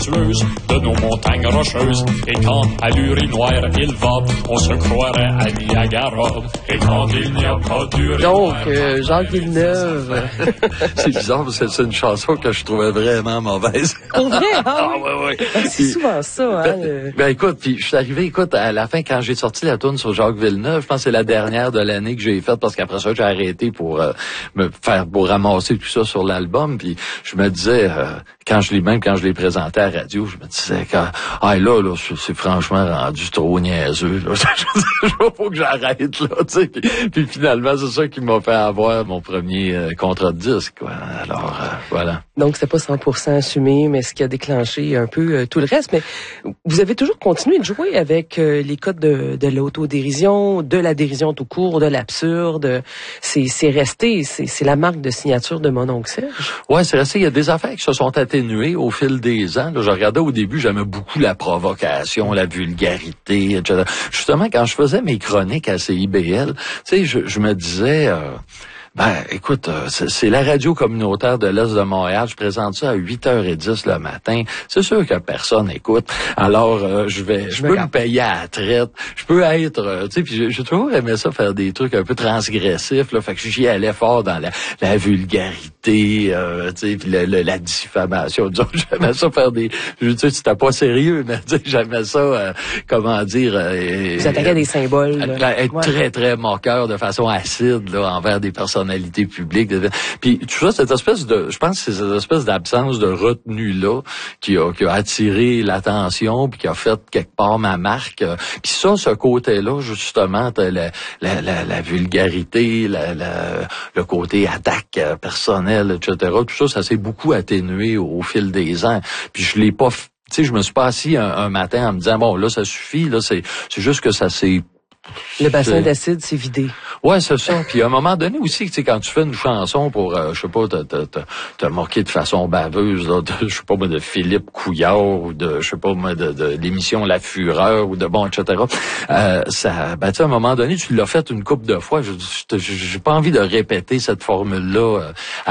de nos montagnes rocheuses. Et quand à l'urinoir il va, on se croirait à Niagara. Et quand il n'y a pas d'urinoir... Donc, Jacques Villeneuve. C'est bizarre parce que c'est une chanson que je trouvais vraiment mauvaise. Pour vrai, hein? Ah, ouais. C'est souvent ça, hein? Ben écoute, puis je suis arrivé, à la fin, quand j'ai sorti la tourne sur Jacques Villeneuve, je pense que c'est la dernière de l'année que j'ai faite parce qu'après ça, j'ai arrêté pour ramasser tout ça sur l'album. Puis je me disais, quand je l'ai présenté à la radio, je me disais que là, c'est franchement rendu trop niaiseux. Là. Faut que j'arrête là, tu sais. Puis finalement, c'est ça qui m'a fait avoir mon premier contrat de disque. Quoi. Alors voilà. Donc c'est pas 100% assumé, mais ce qui a déclenché un peu tout le reste. Mais vous avez toujours continué de jouer avec les codes de l'autodérision, de la dérision tout court, de l'absurde. C'est resté, c'est la marque de signature de Mon Oncle Serge. Ouais, c'est resté. Il y a des affaires qui se sont atténuées au fil des ans. Là, je regardais au début, j'aimais beaucoup la provocation, la vulgarité, etc. Justement, quand je faisais mes chroniques à CIBL, tu sais, je me disais... écoute, c'est la radio communautaire de l'Est de Montréal. Je présente ça à 8h10 le matin. C'est sûr que personne écoute. Alors, je peux me payer à la traite. Je peux être, tu sais, puis j'ai toujours aimé ça, faire des trucs un peu transgressifs, là. Fait que j'y allais fort dans la vulgarité, tu sais, puis la diffamation. Disons, j'aimais ça faire tu sais, c'était pas sérieux, mais tu sais, j'aimais ça, comment dire... Vous attaquez à des symboles. Être très, très moqueur de façon acide, là, envers des personnalités publiques. Puis tu vois, je pense que c'est cette espèce d'absence de retenue-là qui a attiré l'attention puis qui a fait quelque part ma marque. Puis ça, ce côté-là, justement, la vulgarité, le côté attaque personnelle, etc. Tout ça s'est beaucoup atténué au fil des ans. Puis je l'ai pas... Tu sais, je me suis pas assis un matin en me disant, bon, là, ça suffit, là, c'est juste que ça s'est... Le bassin d'acide s'est vidé. Ouais, c'est ça. Puis à un moment donné aussi, tu sais, quand tu fais une chanson pour, je sais pas, te moquer de façon baveuse, là, je sais pas moi, de Philippe Couillard ou de, je sais pas moi, de l'émission La Fureur ou de bon, etc. Tu sais, à un moment donné, tu l'as fait une couple de fois. J'ai pas envie de répéter cette formule-là